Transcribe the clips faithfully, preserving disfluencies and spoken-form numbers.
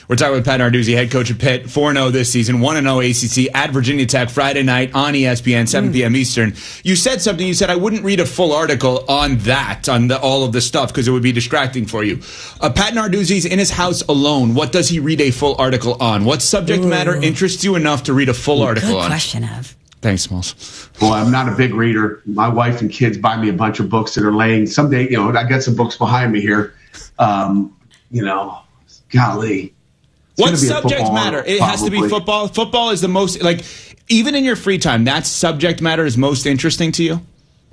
We're talking with Pat Narduzzi, head coach of Pitt, four and oh this season, one and oh A C C at Virginia Tech Friday night on E S P N, seven p.m. Eastern. You said something. You said, I wouldn't read a full article on that, on the, all of the stuff, because it would be distracting for you. Uh, Pat Narduzzi's in his house alone. What does he read a full article on? What subject Ooh. matter interests you enough to read a full article Good on? Good question, Ev. Thanks, Smalls. Well, I'm not a big reader. My wife and kids buy me a bunch of books that are laying. Someday, you know, I got some books behind me here. Um, you know, golly. What subject matter? It has to be football. Football is the most, like, even in your free time, that subject matter is most interesting to you?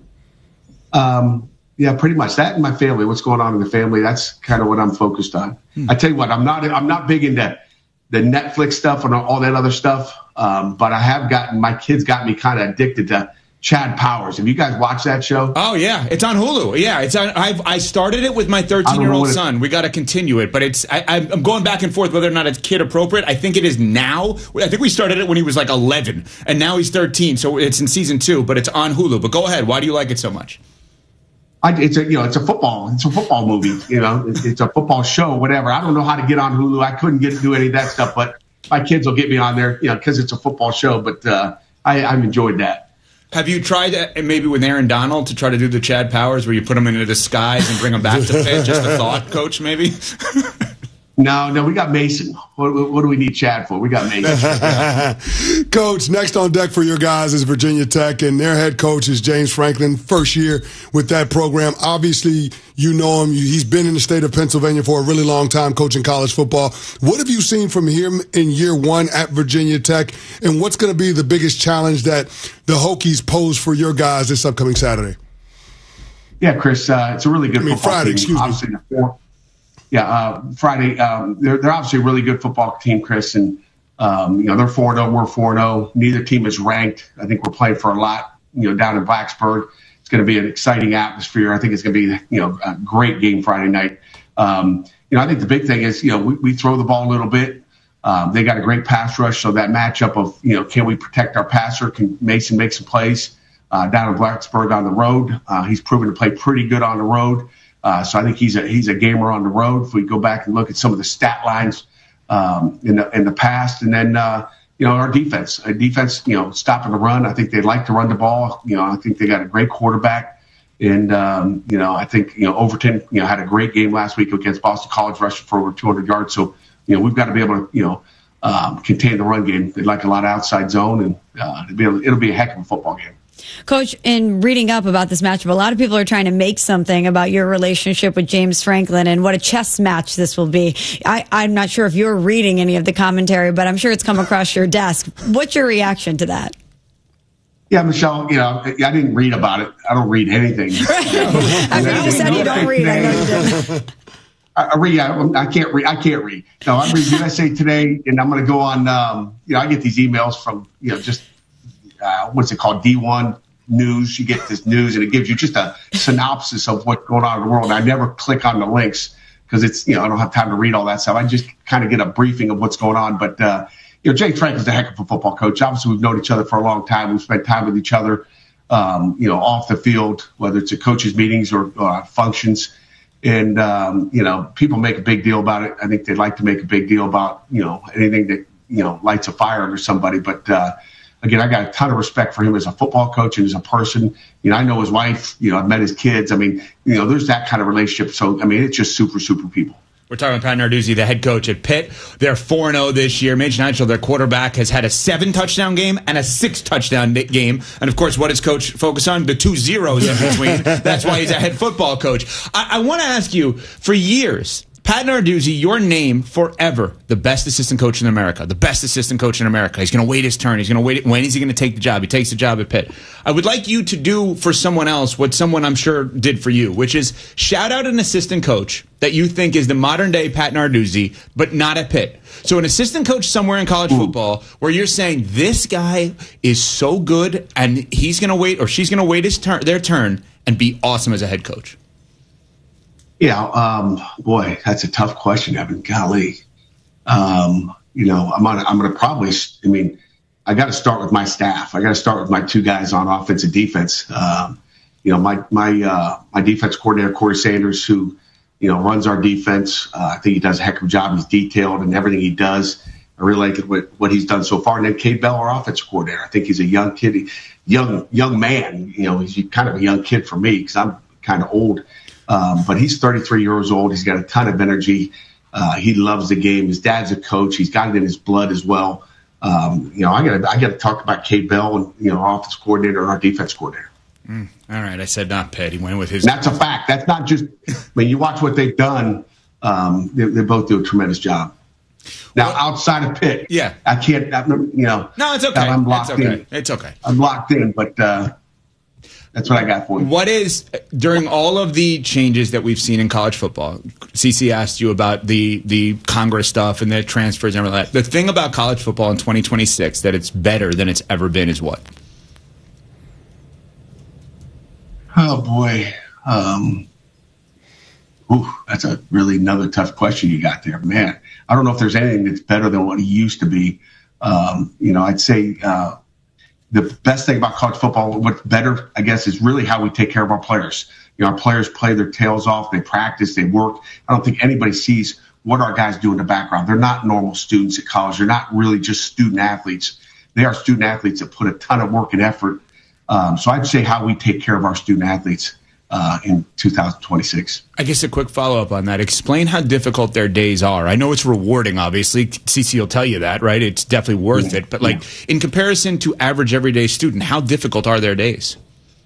Um, yeah, pretty much. That and my family, what's going on in the family, that's kind of what I'm focused on. Hmm. I tell you what, I'm not I'm not big into the Netflix stuff and all that other stuff, um, but I have gotten, my kids got me kind of addicted to Chad Powers. Have you guys watched that show? Oh, yeah. It's on Hulu. Yeah, it's on. I've, I started it with my thirteen-year-old son. We got to continue it, but it's. I, I'm going back and forth whether or not it's kid appropriate. I think it is now. I think we started it when he was like eleven, and now he's thirteen, so it's in season two, but it's on Hulu. But go ahead. Why do you like it so much? I, it's a you know it's a football it's a football movie. You know, it's, it's a football show, whatever. I don't know how to get on Hulu. I couldn't get do any of that stuff, but my kids will get me on there, you know, because it's a football show. But uh, I, I've enjoyed that. Have you tried that maybe with Aaron Donald to try to do the Chad Powers where you put him in a disguise and bring him back to Pitt? Just a thought, Coach, maybe? No, no, we got Mason. What, what do we need Chad for? We got Mason. Coach, next on deck for your guys is Virginia Tech, and their head coach is James Franklin, first year with that program. Obviously, you know him. He's been in the state of Pennsylvania for a really long time coaching college football. What have you seen from him in year one at Virginia Tech, and what's going to be the biggest challenge that the Hokies pose for your guys this upcoming Saturday? Yeah, Chris, uh, it's a really good I mean, football Friday, team. excuse obviously, me. The four, yeah, uh, Friday. Um, they're they're obviously a really good football team, Chris, and um, you know they're four and zero. We're four and zero. Neither team is ranked. I think we're playing for a lot. You know, down in Blacksburg, it's going to be an exciting atmosphere. I think it's going to be you know a great game Friday night. Um, you know, I think the big thing is you know we, we throw the ball a little bit. Um, they got a great pass rush, so that matchup of you know can we protect our passer? Can Mason make some plays uh, down in Blacksburg on the road? Uh, he's proven to play pretty good on the road. Uh, so I think he's a he's a gamer on the road. If we go back and look at some of the stat lines um, in the in the past, and then uh, you know our defense, our defense, you know, stopping the run. I think they like to run the ball. You know, I think they got a great quarterback, and um, you know, I think you know Overton, you know, had a great game last week against Boston College, rushing for over two hundred yards. So you know, we've got to be able to you know um, contain the run game. They like a lot of outside zone, and uh, it'll be a, it'll be a heck of a football game. Coach, in reading up about this matchup, a lot of people are trying to make something about your relationship with James Franklin and what a chess match this will be. I, I'm not sure if you're reading any of the commentary, but I'm sure it's come across your desk. What's your reaction to that? Yeah, Michelle, you know, I didn't read about it. I don't read anything. I mean, you just said you don't read. I know you didn't. I read. I can't read. I can't read. No, I read U S A Today, and I'm going to go on. Um, you know, I get these emails from you know just uh, what's it called, D one News. You get this news, and it gives you just a synopsis of what's going on in the world. I never click on the links because it's you know I don't have time to read all that stuff. I just kind of get a briefing of what's going on. But uh, you know, James Franklin's a heck of a football coach. Obviously, we've known each other for a long time. We've spent time with each other, um, you know, off the field, whether it's at coaches' meetings or uh, functions. And, um, you know, people make a big deal about it. I think they'd like to make a big deal about, you know, anything that, you know, lights a fire under somebody. But, uh, again, I got a ton of respect for him as a football coach and as a person. You know, I know his wife, you know, I've met his kids. I mean, you know, there's that kind of relationship. So, I mean, it's just super, super people. We're talking with Pat Narduzzi, the head coach at Pitt. They're four and oh this year. Major Nigel, their quarterback, has had a seven-touchdown game and a six-touchdown game. And, of course, what does Coach focus on? The two zeros in between. That's why he's a head football coach. I, I want to ask you, for years, Pat Narduzzi, your name forever, the best assistant coach in America, the best assistant coach in America. He's going to wait his turn. He's going to wait. When is he going to take the job? He takes the job at Pitt. I would like you to do for someone else what someone I'm sure did for you, which is shout out an assistant coach that you think is the modern-day Pat Narduzzi, but not at Pitt. So an assistant coach somewhere in college football where you're saying this guy is so good and he's going to wait or she's going to wait his turn, their turn and be awesome as a head coach. Yeah, um, boy, that's a tough question, Evan. Golly, um, you know, I'm on. I'm going to probably. I mean, I got to start with my staff. I got to start with my two guys on offense and defense. Um, you know, my my uh, my defense coordinator Corey Sanders, who you know, runs our defense. Uh, I think he does a heck of a job. He's detailed in everything he does. I really like what, what he's done so far. And then Cade Bell, our offensive coordinator. I think he's a young kid, young young man. You know, he's kind of a young kid for me because I'm kind of old. Um, but he's thirty-three years old. He's got a ton of energy. Uh, he loves the game. His dad's a coach. He's got it in his blood as well. Um, you know, I got I got to talk about Cade Bell and you know, our offensive coordinator and our defense coordinator. Mm, all right, I said not Pitt. He went with his. And that's a fact. That's not just. I mean, you watch what they've done. Um, they, they both do a tremendous job. Now, well, outside of Pitt, yeah, I can't. I, you know, no, it's okay. I'm locked it's okay. in. It's okay. I'm locked in, but uh, that's what I got for you. What is during all of the changes that we've seen in college football? C C asked you about the the Congress stuff and the transfers and all that. The thing about college football in twenty twenty-six that it's better than it's ever been is what? Oh boy, um, ooh, that's a really another tough question you got there, man. I don't know if there's anything that's better than what it used to be. Um, you know, I'd say uh, the best thing about college football, what's better, I guess, is really how we take care of our players. You know, our players play their tails off, they practice, they work. I don't think anybody sees what our guys do in the background. They're not normal students at college. They're not really just student athletes. They are student athletes that put a ton of work and effort. Um, so I'd say how we take care of our student athletes uh, in two thousand twenty-six. I guess a quick follow-up on that. Explain how difficult their days are. I know it's rewarding, obviously. C C will tell you that, right? It's definitely worth yeah. it. But, like, yeah. in comparison to average everyday student, how difficult are their days?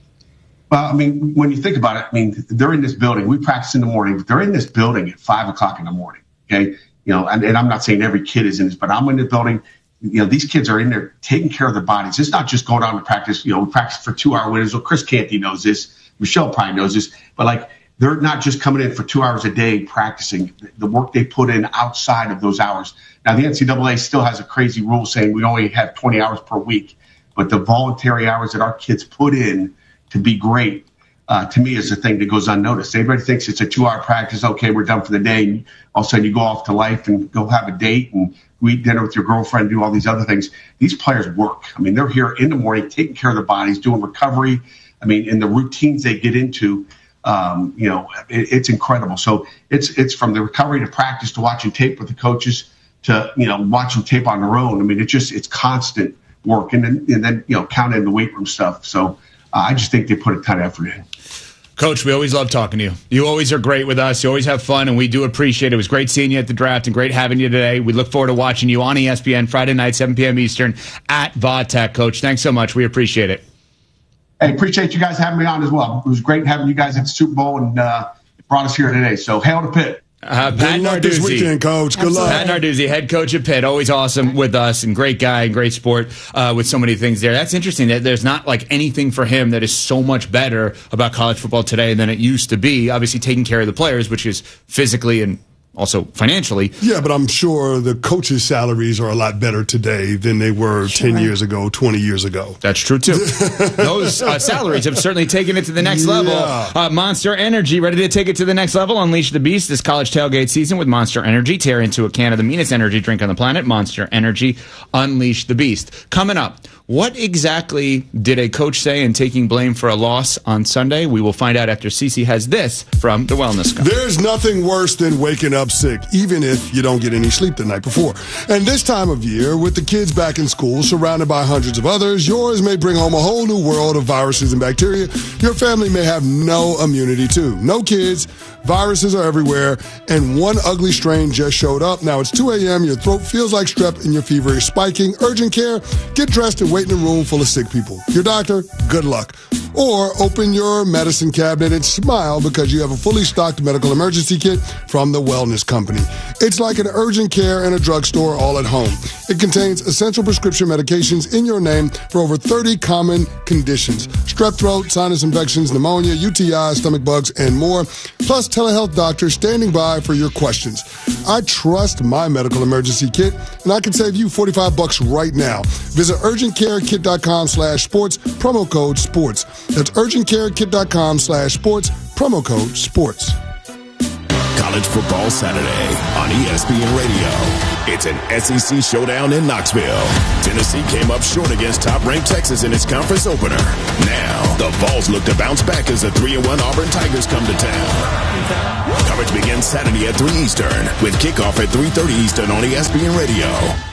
Well, I mean, when you think about it, I mean, they're in this building. We practice in the morning, but they're in this building at five o'clock in the morning, okay? You know, and, and I'm not saying every kid is in this, but I'm in the building. You know, these kids are in there taking care of their bodies. It's not just going out to practice. You know, we practice for two-hour windows. Well, Chris Canty knows this. Michelle probably knows this. But, like, they're not just coming in for two hours a day practicing. The work they put in outside of those hours. Now, the N C double A still has a crazy rule saying we only have twenty hours per week. But the voluntary hours that our kids put in to be great, uh, to me, is the thing that goes unnoticed. Everybody thinks it's a two-hour practice. Okay, we're done for the day. And all of a sudden you go off to life and go have a date and go eat dinner with your girlfriend, do all these other things. These players work. I mean, they're here in the morning taking care of their bodies, doing recovery. I mean, in the routines they get into, um, you know, it, it's incredible. So it's it's from the recovery to practice to watching tape with the coaches to, you know, watching tape on their own. I mean, it's just it's constant work. And then, and then you know, count in the weight room stuff. So uh, I just think they put a ton of effort in. Coach, we always love talking to you. You always are great with us. You always have fun, and we do appreciate it. It was great seeing you at the draft and great having you today. We look forward to watching you on E S P N Friday night, seven p.m. Eastern at Vodtech. Coach, thanks so much. We appreciate it. Hey, appreciate you guys having me on as well. It was great having you guys at the Super Bowl and uh, brought us here today. So, hail to Pitt. Uh, Pat Good luck this weekend, Coach. Good Absolutely. luck. Pat Narduzzi, head coach at Pitt, always awesome with us and great guy and great sport uh, with so many things there. That's interesting that there's not like anything for him that is so much better about college football today than it used to be. Obviously, taking care of the players, which is physically and also financially. Yeah, but I'm sure the coaches' salaries are a lot better today than they were sure. ten years ago, twenty years ago. That's true, too. Those uh, salaries have certainly taken it to the next level. Yeah. Uh, Monster Energy, ready to take it to the next level? Unleash the beast this college tailgate season with Monster Energy. Tear into a can of the meanest energy drink on the planet. Monster Energy, unleash the beast. Coming up, what exactly did a coach say in taking blame for a loss on Sunday? We will find out after Cece has this from the Wellness Guy. There's nothing worse than waking up sick, even if you don't get any sleep the night before. And this time of year, with the kids back in school, surrounded by hundreds of others, yours may bring home a whole new world of viruses and bacteria your family may have no immunity to. No kids, viruses are everywhere, and one ugly strain just showed up. Now it's two a.m., your throat feels like strep, and your fever is spiking. Urgent care, get dressed and wait in a room full of sick people. Your doctor, good luck. Or open your medicine cabinet and smile because you have a fully stocked medical emergency kit from the Wellness Company. It's like an urgent care and a drugstore all at home. It contains essential prescription medications in your name for over thirty common conditions. Strep throat, sinus infections, pneumonia, U T I, stomach bugs, and more. Plus telehealth doctors standing by for your questions. I trust my medical emergency kit, and I can save you forty-five bucks right now. Visit urgentcarekit.com slash sports, promo code sports. That's urgentcarekit.com slash sports, promo code sports. College Football Saturday on E S P N Radio. It's an S E C showdown in Knoxville. Tennessee came up short against top-ranked Texas in its conference opener. Now, the Vols look to bounce back as the three and one Auburn Tigers come to town. Coverage begins Saturday at three Eastern, with kickoff at three thirty Eastern on E S P N Radio.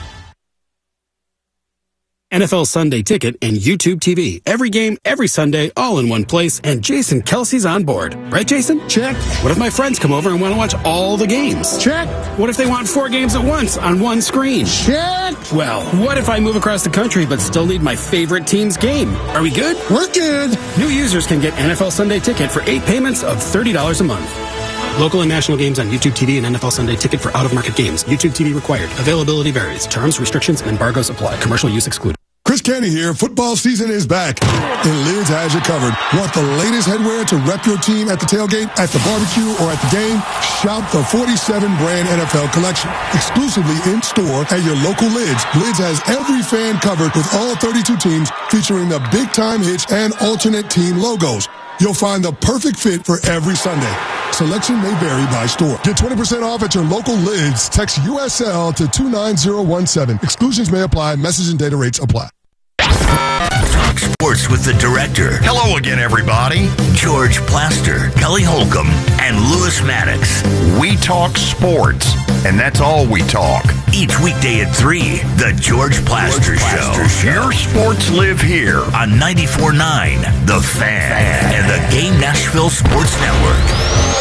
N F L Sunday Ticket and YouTube T V. Every game, every Sunday, all in one place, and Jason Kelsey's on board. Right, Jason? Check. What if my friends come over and want to watch all the games? Check. What if they want four games at once on one screen? Check. Well, what if I move across the country but still need my favorite team's game? Are we good? We're good. New users can get N F L Sunday Ticket for eight payments of thirty dollars a month. Local and national games on YouTube T V and N F L Sunday Ticket for out-of-market games. YouTube T V required. Availability varies. Terms, restrictions, and embargoes apply. Commercial use excluded. Chris Canty here. Football season is back, and Lids has you covered. Want the latest headwear to rep your team at the tailgate, at the barbecue, or at the game? Shop the forty-seven brand N F L collection, exclusively in store at your local Lids. Lids has every fan covered with all thirty-two teams, featuring the big time hits and alternate team logos. You'll find the perfect fit for every Sunday. Selection may vary by store. Get twenty percent off at your local Lids. Text U S L to two nine zero one seven. Exclusions may apply. Message and data rates apply. Talk sports with the director. Hello again, everybody. George Plaster, Kelly Holcomb, and Lewis Maddox. We talk sports, and that's all we talk. Each weekday at three, the George Plaster, George Plaster Show. Show. Your sports live here on ninety-four point nine, The Fan, Fan, and the Game Nashville Sports Network.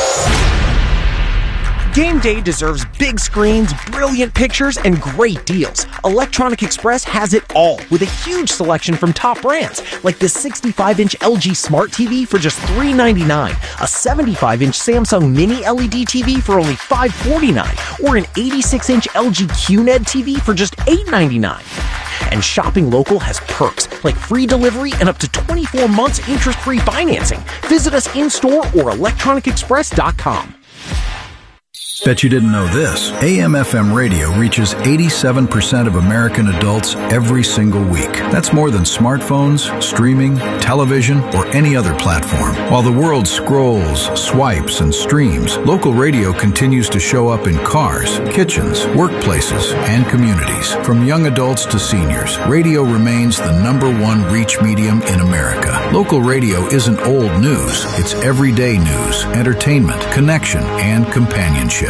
Game day deserves big screens, brilliant pictures, and great deals. Electronic Express has it all, with a huge selection from top brands, like the sixty-five inch L G Smart T V for just three ninety-nine, a seventy-five inch Samsung Mini L E D T V for only five forty-nine, or an eighty-six inch L G Q N E D T V for just eight ninety-nine. And shopping local has perks, like free delivery and up to twenty-four months interest-free financing. Visit us in-store or electronic express dot com. Bet you didn't know this. A M F M radio reaches eighty-seven percent of American adults every single week. That's more than smartphones, streaming, television, or any other platform. While the world scrolls, swipes, and streams, local radio continues to show up in cars, kitchens, workplaces, and communities. From young adults to seniors, radio remains the number one reach medium in America. Local radio isn't old news. It's everyday news, entertainment, connection, and companionship.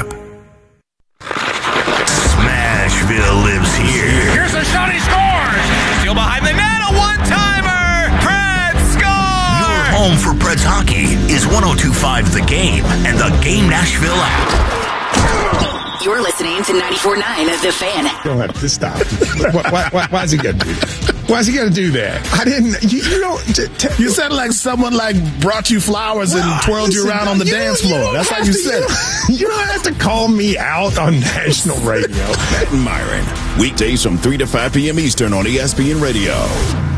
Smashville lives here. Here's a shot, he scores! Still behind the net, a one-timer! Preds score! Your home for Preds hockey is one oh two point five The Game and the Game Nashville app. You're listening to ninety-four point nine The Fan. You don't have to stop. why, why, why, why is he going to do that? Why is he going to do that? I didn't. You, you don't. T- t- you said like someone like brought you flowers well, and twirled listen, you around on the you dance floor. That's how you to, said. You, you don't have to call me out on national radio. Pat and Myron, weekdays from three to five p.m. Eastern on E S P N Radio.